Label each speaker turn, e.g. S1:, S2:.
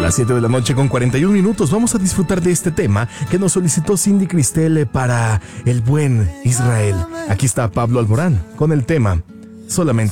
S1: Las 7 de la noche con 41 minutos. Vamos a disfrutar de este tema que nos solicitó Cindy Cristel para el buen Israel. Aquí está Pablo Alborán con el tema Solamente